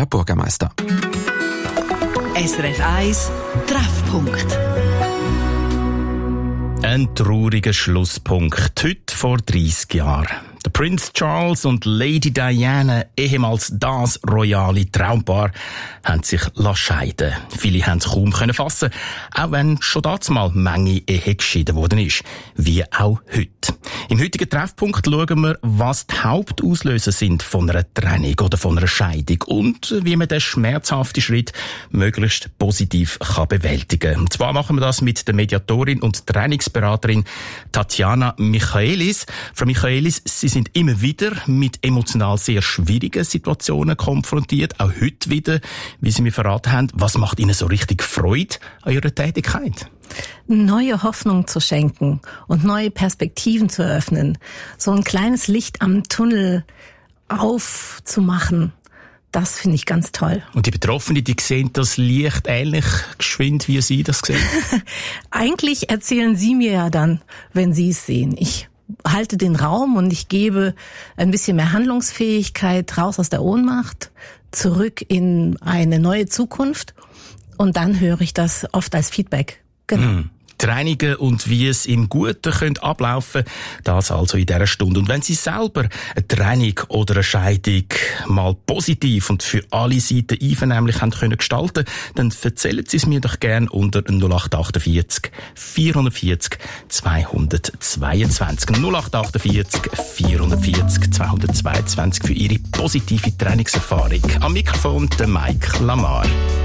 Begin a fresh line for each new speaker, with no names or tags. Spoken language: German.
Kieler Bürgermeister.
SRF 1 Treffpunkt.
Ein trauriger Schlusspunkt. Heute vor 30 Jahren. Der Prince Charles und Lady Diana, ehemals das royale Traumpaar, haben sich scheiden. Viele haben es kaum fassen, auch wenn schon damals Menge Ehe geschieden worden ist. Wie auch heute. Im heutigen Treffpunkt schauen wir, was die Hauptauslöser sind von einer Trennung oder von einer Scheidung und wie man den schmerzhaften Schritt möglichst positiv bewältigen kann. Und zwar machen wir das mit der Mediatorin und Trennungsberaterin Tatjana Michaelis. Frau Michaelis, Sie sind immer wieder mit emotional sehr schwierigen Situationen konfrontiert, auch heute wieder, wie Sie mir verraten haben. Was macht Ihnen so richtig Freude an Ihrer Tätigkeit?
Neue Hoffnung zu schenken und neue Perspektiven zu eröffnen, so ein kleines Licht am Tunnel aufzumachen. Das finde ich ganz toll.
Und die Betroffenen, die sehen das Licht ähnlich geschwind, wie Sie das sehen?
Eigentlich erzählen Sie mir ja dann, wenn Sie es sehen. Ich halte den Raum und ich gebe ein bisschen mehr Handlungsfähigkeit raus aus der Ohnmacht, zurück in eine neue Zukunft und dann höre ich das oft als Feedback. Genau.
Trennungen und wie es im Guten ablaufen können, das also in dieser Stunde. Und wenn Sie selber eine Trennung oder eine Scheidung mal positiv und für alle Seiten einvernehmlich können gestalten, dann erzählen Sie es mir doch gerne unter 0848 440 222. 0848 440 222 für Ihre positive Trennungserfahrung. Am Mikrofon der Mike Lamar.